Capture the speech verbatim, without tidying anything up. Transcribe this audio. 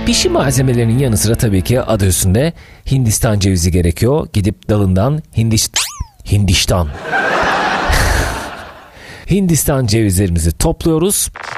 Pişi malzemelerinin yanı sıra tabii ki adı üstünde Hindistan cevizi gerekiyor. Gidip dalından Hindistan Hindistan Hindistan cevizlerimizi topluyoruz.